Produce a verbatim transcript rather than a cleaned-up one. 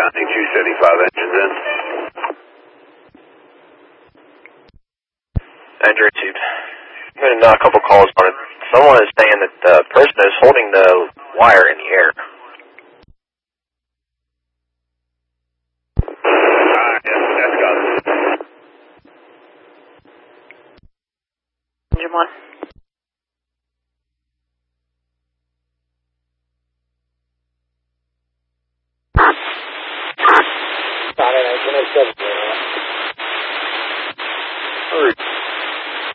County two seventy-five engines in. Andrew, Chief. I'm getting a couple calls on it. Someone is saying that the person is holding the wire in the air. Ah, yes, that's got it. Engine one. Got it, engine seven.